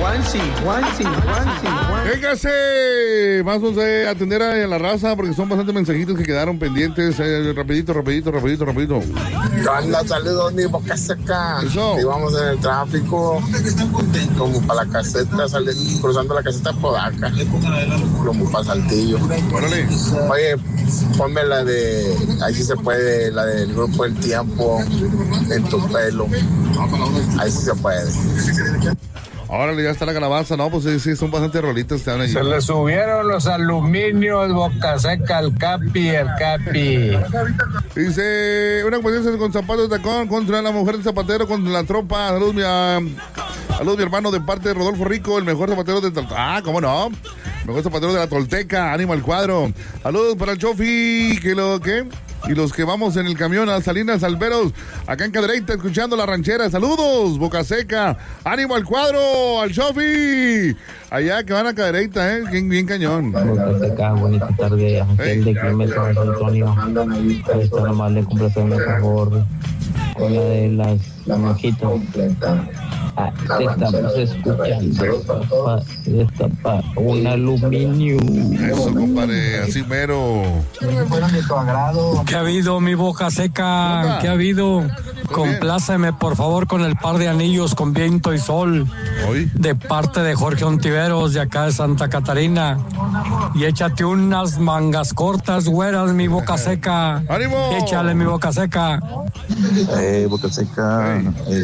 Véngase, más vamos a atender a la raza porque son bastantes mensajitos que quedaron pendientes. Rapidito. Anda, saludos, mi boca seca. Eso. Íbamos en el tráfico, como para la caseta, cruzando la caseta Podaca, como para Saltillo. Órale. Oye, ponme la de, ahí sí se puede, la del Grupo El Tiempo, en tu pelo. Ahí sí se puede. Órale, ya está la calabaza, ¿no? Pues sí, son bastantes rolitas que están allí. Se le subieron los aluminios, boca seca al Capi. Dice, una competencia con zapatos de tacón contra la mujer del zapatero, contra la tropa. Saludos, mi hermano, de parte de Rodolfo Rico, el mejor zapatero de... ¿cómo no? Mejor zapatero de la Tolteca, ánimo al cuadro. Saludos para el Chofi, y los que vamos en el camión a Salinas Alberos, acá en Cadereyta, escuchando la ranchera. Saludos, Boca Seca, ánimo al cuadro, al Chofi. Allá que van a Cadereyta, bien cañón. Boca Seca, bonita tarde, Ángel de Quilmes, San Antonio. Esto nomás le complacerme, por favor, con la de las mojitas. Te estamos escuchando. Destapa un aluminio. Eso, compadre, así mero. ¿Qué ha habido, mi Boca Seca? ¿Qué ha habido? Compláceme, por favor, con el par de anillos con viento y sol. ¿Hoy? De parte de Jorge Ontiveros, de acá de Santa Catarina. Y échate unas mangas cortas, güeras, mi Boca Seca. ¡Ánimo! Échale, mi Boca Seca. Boca Seca,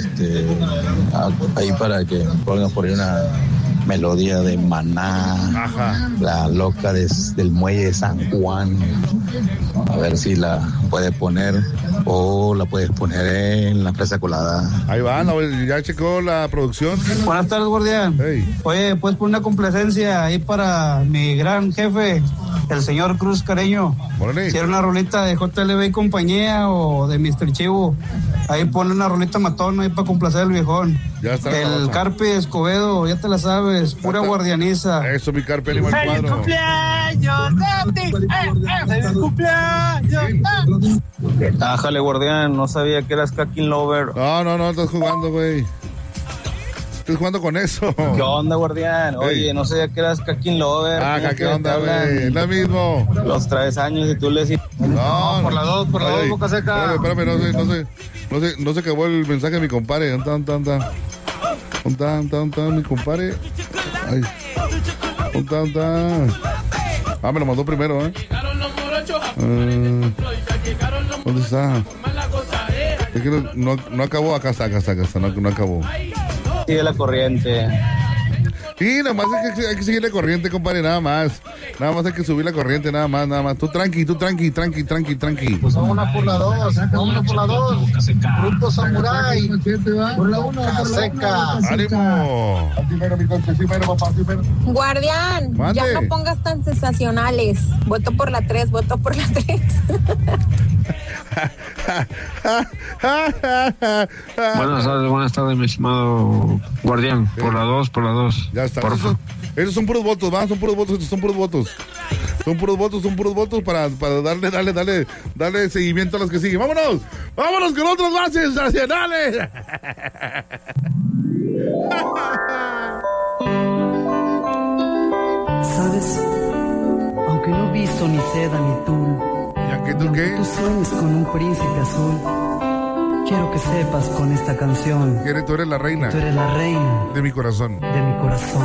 ahí para que pongan por ahí una melodía de Maná. Ajá. La loca del muelle de San Juan. A ver si la puede poner o la puedes poner en la presa colada. Ahí va, ya checó la producción. Buenas tardes, guardián. Hey. Oye, ¿puedes poner una complacencia ahí para mi gran jefe, el señor Cruz Careño? Órale. Si era una rolita de JLB y compañía o de Mr. Chivo, ahí ponle una rolita matona ahí para complacer al viejón. Ya está. El Carpe Escobedo, ya te la sabes, pura guardianiza. Eso, mi Carpe, ánimo al cuadro. ¡Feliz cumpleaños! Ájale, guardián, no sabía que eras Kakin Lover. No, estás jugando, güey. Estás jugando con eso. ¿Qué onda, guardián? Oye, no sabía que eras Kakin Lover. ¿Qué onda, güey? Es lo mismo. Los traes años y tú le decís... No, por la dos, Boca Seca. Espérame, no se acabó el mensaje de mi compadre. ¿Dónde está mi compadre? Ay. ¿Dónde está? Me lo mandó primero, ¿Dónde está? Es que no acabó. Acá está, no acabó. Sigue la corriente. Sí, nada más hay que seguir la corriente, compadre, nada más hay que subir la corriente, nada más. Tú tranqui. Pues vámonos por la dos. Grupo Samurai. Por la una, Seca. ¡Ánimo! Guardián, Mande. ya no pongas tan sensacionales. Voto por la 3. Buenas tardes, mi estimado guardián. Por la 2. Ya está. Esos son puros votos, ¿va? Son puros votos para darle seguimiento a los que siguen. ¡Vámonos con otras bases nacionales! ¿Sabes? Aunque no he visto ni seda ni tul, ¿Y aunque tú qué? tú sueñes con un príncipe azul. Quiero que sepas con esta canción Tú eres la reina de mi corazón.